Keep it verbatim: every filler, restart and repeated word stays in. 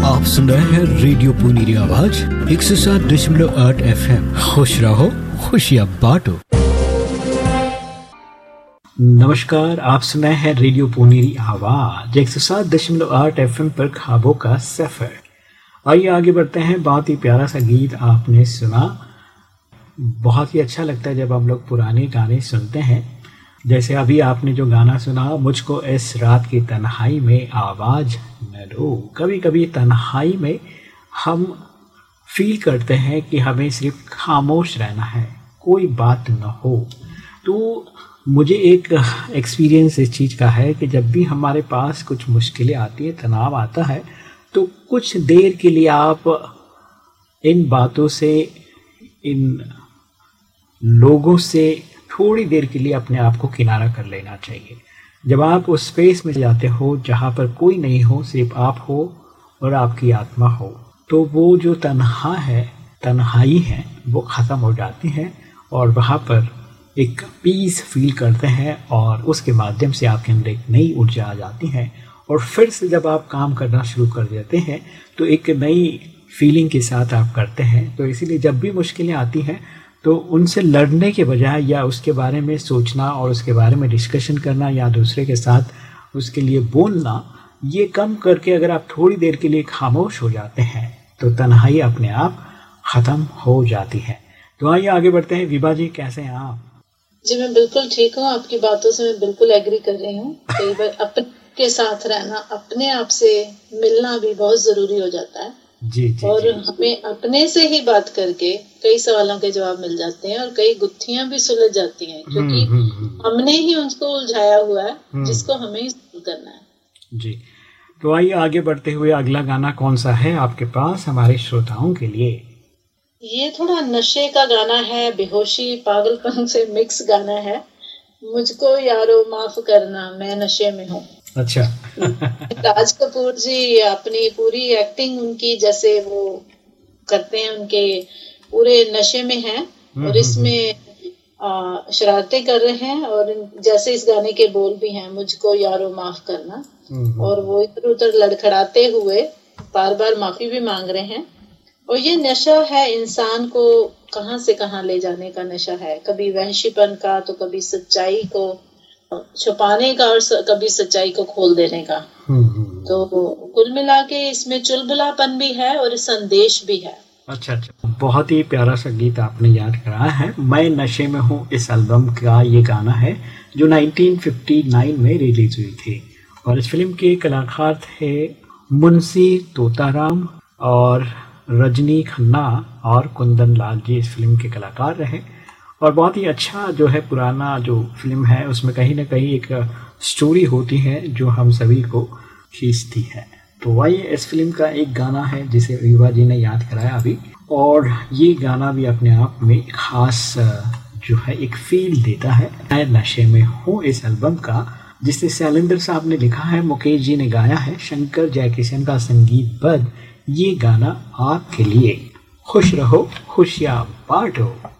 आप सुन रहे हैं रेडियो पुनीरी आवाज एक सौ सात दशमलव आठ एफ एम। खुश रहो, खुशियाँ बांटो। नमस्कार, आप सुन रहे हैं रेडियो पुनीरी आवाज एक सौ सात दशमलव आठ एफ एम पर ख्वाबों का सफर। आइए आगे बढ़ते हैं। बहुत ही प्यारा सा गीत आपने सुना। बहुत ही अच्छा लगता है जब हम लोग पुराने गाने सुनते हैं। जैसे अभी आपने जो गाना सुना, मुझको इस रात की तन्हाई में आवाज़ न दो। कभी कभी तन्हाई में हम फील करते हैं कि हमें सिर्फ खामोश रहना है, कोई बात न हो। तो मुझे एक एक्सपीरियंस इस चीज़ का है कि जब भी हमारे पास कुछ मुश्किलें आती हैं, तनाव आता है, तो कुछ देर के लिए आप इन बातों से, इन लोगों से थोड़ी देर के लिए अपने आप को किनारा कर लेना चाहिए। जब आप उस स्पेस में जाते हो जहाँ पर कोई नहीं हो, सिर्फ आप हो और आपकी आत्मा हो, तो वो जो तन्हा है, तन्हाई है, वो ख़त्म हो जाती है और वहाँ पर एक पीस फील करते हैं और उसके माध्यम से आपके अंदर एक नई ऊर्जा आ जाती है। और फिर से जब आप काम करना शुरू कर देते हैं तो एक नई फीलिंग के साथ आप करते हैं। तो इसीलिए जब भी मुश्किलें आती हैं तो उनसे लड़ने के बजाय या उसके बारे में सोचना और उसके बारे में डिस्कशन करना या दूसरे के साथ उसके लिए बोलना, ये कम करके अगर आप थोड़ी देर के लिए खामोश हो जाते हैं तो तन्हाई अपने आप ख़त्म हो जाती है। तो आइए आगे बढ़ते हैं। विभा जी, कैसे हैं आप? जी मैं बिल्कुल ठीक हूँ। आपकी बातों से मैं बिल्कुल एग्री कर रही हूँ। कई बार अपने के साथ रहना, अपने आप से मिलना भी बहुत ज़रूरी हो जाता है। जी, जी, और जी। हमें अपने से ही बात करके कई सवालों के जवाब मिल जाते हैं और कई गुत्थियां भी सुलझ जाती हैं, क्योंकि हमने ही उनको उलझाया हुआ है जिसको हमें ही सुलझ करना है। जी, तो आइए आगे बढ़ते हुए, अगला गाना कौन सा है आपके पास हमारे श्रोताओं के लिए? ये थोड़ा नशे का गाना है, बेहोशी पागलपन से मिक्स गाना है। मुझको यारो माफ करना, मैं नशे में हूँ। अच्छा। राज कपूर जी अपनी पूरी एक्टिंग उनकी, जैसे वो करते हैं, उनके पूरे नशे में हैं और इसमें शरारतें कर रहे हैं। और जैसे इस गाने के बोल भी हैं, मुझको यारो माफ करना, और वो इधर उधर लड़खड़ाते हुए बार बार माफी भी मांग रहे हैं। और ये नशा है, इंसान को कहाँ से कहाँ ले जाने का नशा है। कभी वहशीपन का, तो कभी सच्चाई को छुपाने का, और कभी सच्चाई को खोल देने का। तो कुल मिला के इसमें चुलबुलापन भी है और संदेश भी है। अच्छा अच्छा, बहुत ही प्यारा सा गीत आपने याद कराया है। मैं नशे में हूँ इस एल्बम का ये गाना है जो नाइनटीन फिफ्टी नाइन में रिलीज हुई थी। और इस फिल्म के कलाकार थे मुंशी तोताराम और रजनी खन्ना और कुंदन लाल जी इस फिल्म के कलाकार रहे। और बहुत ही अच्छा जो है पुराना जो फिल्म है, उसमें कहीं ना कहीं एक स्टोरी होती है जो हम सभी को खींचती है। तो आइए, इस फिल्म का एक गाना है जिसे विभा जी ने याद कराया अभी, और ये गाना भी अपने आप में खास जो है एक फील देता है। मैं नशे में हूँ इस एल्बम का, जिसे शैलेंद्र साहब ने लिखा है, मुकेश जी ने गाया है, शंकर जयकिशन का संगीतबद्ध ये गाना आपके लिए। खुश रहो, खुशियाँ बांटो।